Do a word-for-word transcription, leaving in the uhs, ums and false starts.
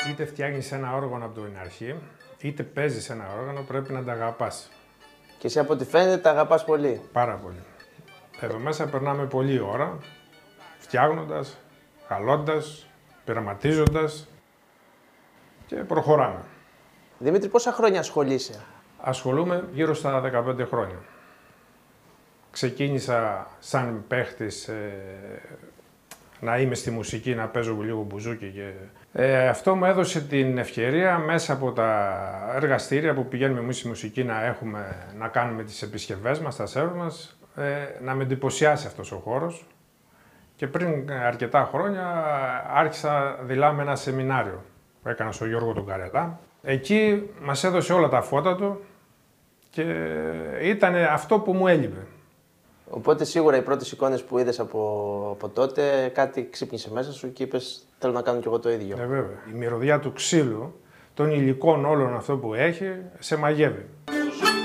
Είτε φτιάχνεις ένα όργανο από την αρχή, είτε παίζεις ένα όργανο, πρέπει να τα αγαπάς. Και εσύ από ό,τι φαίνεται τα αγαπάς πολύ. Πάρα πολύ. Εδώ μέσα περνάμε πολλή ώρα, φτιάχνοντας, χαλώντας, πειραματίζοντας και προχωράμε. Δημήτρη, πόσα χρόνια ασχολείσαι? Ασχολούμαι γύρω στα δεκαπέντε χρόνια. Ξεκίνησα σαν παίχτης ε, να είμαι στη μουσική, να παίζω λίγο μπουζούκι και ε, αυτό μου έδωσε την ευκαιρία μέσα από τα εργαστήρια που πηγαίνουμε εμείς στη μουσική να, έχουμε, να κάνουμε τις επισκευές μας, τα σερβ μας, ε, να με εντυπωσιάσει αυτός ο χώρος και πριν αρκετά χρόνια άρχισα δειλά με ένα σεμινάριο που έκανα στον Γιώργο τον Καρελά. Εκεί μας έδωσε όλα τα φώτα του και ήταν αυτό που μου έλειπε. Οπότε σίγουρα οι πρώτες εικόνες που είδες από, από τότε κάτι ξύπνησε μέσα σου και είπες θέλω να κάνω κι εγώ το ίδιο. Ε, βέβαια. Η μυρωδιά του ξύλου, των υλικών όλων αυτό που έχει, σε μαγεύει.